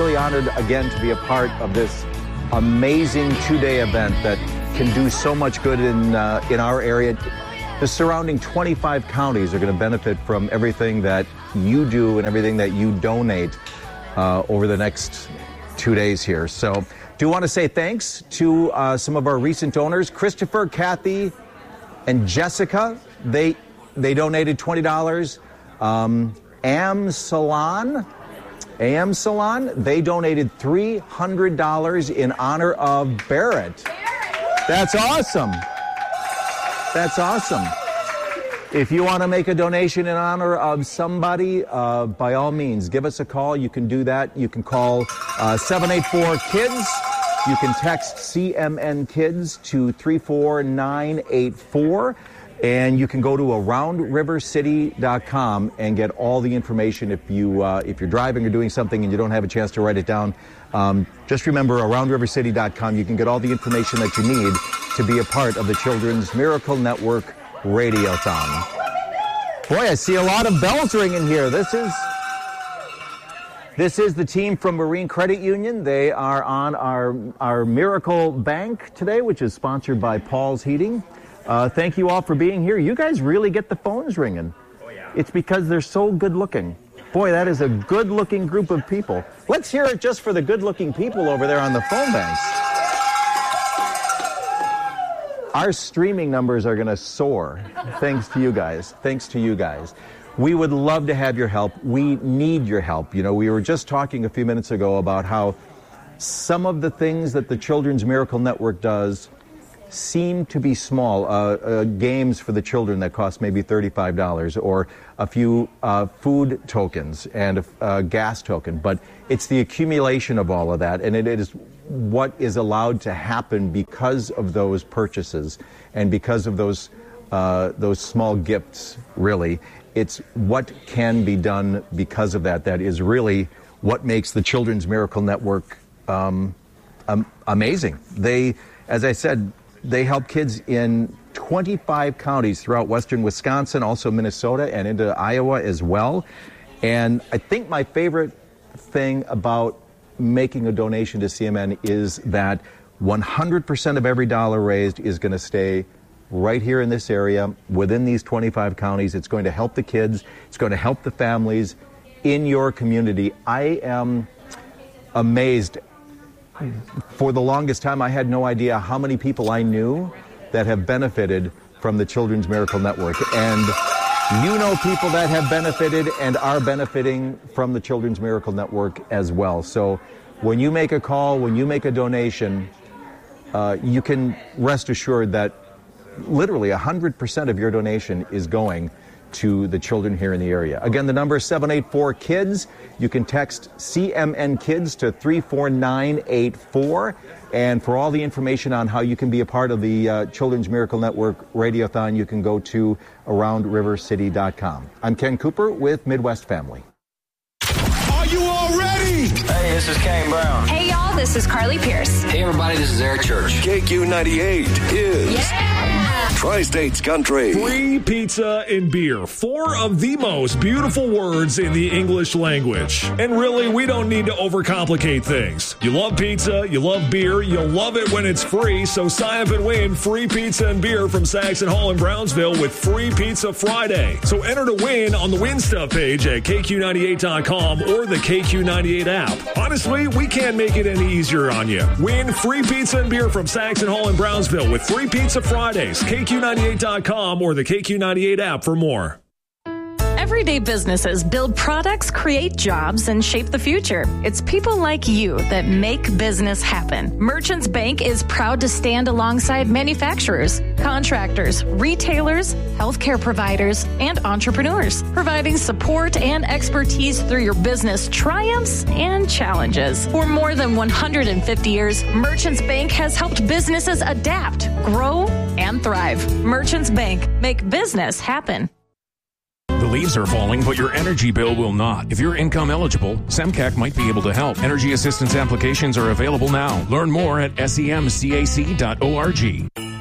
really honored again to be a part of this amazing 2-day event that can do so much good in our area. The surrounding 25 counties are going to benefit from everything that you do and everything that you donate over the next 2 days here. So do want to say thanks to some of our recent donors, Christopher, Kathy, and Jessica. They donated $20. AM Salon, they donated $300 in honor of Barrett. That's awesome. That's awesome. If you want to make a donation in honor of somebody, by all means, give us a call. You can do that. You can call 784-KIDS. You can text CMN Kids to 34984. And you can go to AroundRiverCity.com and get all the information if you're driving or doing something and you don't have a chance to write it down. Just remember, AroundRiverCity.com. You can get all the information that you need to be a part of the Children's Miracle Network Radiothon. Boy, I see a lot of bells ringing here. This is the team from Marine Credit Union. They are on our Miracle Bank today, which is sponsored by Paul's Heating. Thank you all for being here. You guys really get the phones ringing. Oh, yeah. It's because they're so good looking. Boy, that is a good looking group of people. Let's hear it just for the good looking people over there on the phone banks. Our streaming numbers are going to soar thanks to you guys. Thanks to you guys. We would love to have your help. We need your help. You know, we were just talking a few minutes ago about how some of the things that the Children's Miracle Network does seem to be small. Games for the children that cost maybe $35, or a few food tokens and a gas token. But it's the accumulation of all of that, and it is what is allowed to happen because of those purchases and because of those small gifts, really. It's what can be done because of that. That is really what makes the Children's Miracle Network amazing. They, as I said, they help kids in 25 counties throughout western Wisconsin, also Minnesota, and into Iowa as well. And I think my favorite thing about making a donation to CMN is that 100% of every dollar raised is going to stay right here in this area, within these 25 counties. It's going to help the kids. It's going to help the families in your community. I am amazed. For the longest time, I had no idea how many people I knew that have benefited from the Children's Miracle Network. And you know people that have benefited and are benefiting from the Children's Miracle Network as well. So when you make a call, when you make a donation, you can rest assured that literally 100% of your donation is going to the children here in the area. Again, the number is 784-KIDS. You can text CMN Kids to 34984. And for all the information on how you can be a part of the Children's Miracle Network Radiothon, you can go to AroundRiverCity.com. I'm Ken Cooper with Midwest Family. Are you all ready? Hey, this is Kane Brown. Hey, y'all, this is Carly Pierce. Hey, everybody, this is Eric Church. KQ98 is Tri-States Country. Free pizza and beer. 4 of the most beautiful words in the English language. And really, we don't need to overcomplicate things. You love pizza, you love beer, you'll love it when it's free, so sign up and win free pizza and beer from Saxon Hall in Brownsville with Free Pizza Friday. So enter to win on the Win Stuff page at KQ98.com or the KQ98 app. Honestly, we can't make it any easier on you. Win free pizza and beer from Saxon Hall in Brownsville with Free Pizza Fridays. KQ98.com or the KQ98 app for more. Everyday businesses build products, create jobs, and shape the future. It's people like you that make business happen. Merchants Bank is proud to stand alongside manufacturers, contractors, retailers, healthcare providers, and entrepreneurs, providing support and expertise through your business triumphs and challenges. For more than 150 years, Merchants Bank has helped businesses adapt, grow, and thrive. Merchants Bank, make business happen. The leaves are falling, but your energy bill will not. If you're income eligible, SEMCAC might be able to help. Energy assistance applications are available now. Learn more at semcac.org.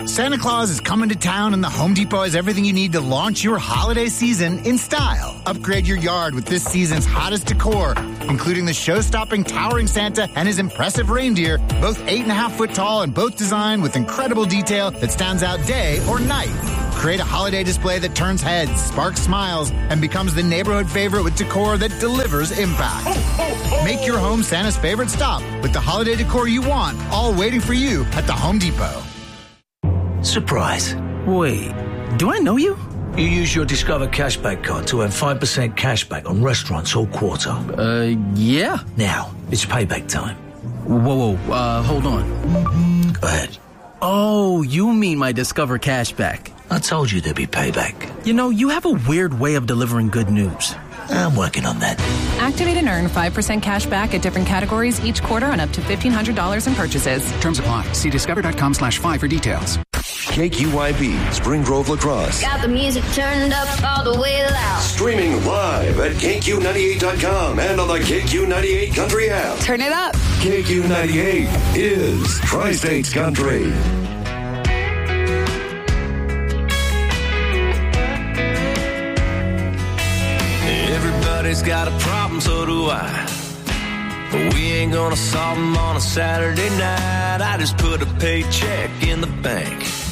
Santa Claus is coming to town, and the Home Depot has everything you need to launch your holiday season in style. Upgrade your yard with this season's hottest decor, including the show-stopping towering Santa and his impressive reindeer, both 8.5 foot tall and both designed with incredible detail that stands out day or night. Create a holiday display that turns heads, sparks smiles, and becomes the neighborhood favorite with decor that delivers impact. Make your home Santa's favorite stop with the holiday decor you want, all waiting for you at the Home Depot. Surprise. Wait, do I know you? You use your Discover Cashback card to earn 5% cashback on restaurants all quarter. Yeah. Now, it's payback time. Whoa, hold on. Go ahead. Oh, you mean my Discover Cashback. I told you there'd be payback. You know, you have a weird way of delivering good news. I'm working on that. Activate and earn 5% cash back at different categories each quarter on up to $1,500 in purchases. Terms apply. See discover.com/5 for details. KQYB, Spring Grove Lacrosse. Got the music turned up all the way loud. Streaming live at KQ98.com and on the KQ98 Country app. Turn it up. KQ98 is Tri-States Country. Everybody's got a problem, so do I. But we ain't gonna solve them on a Saturday night. I just put a paycheck in the bank.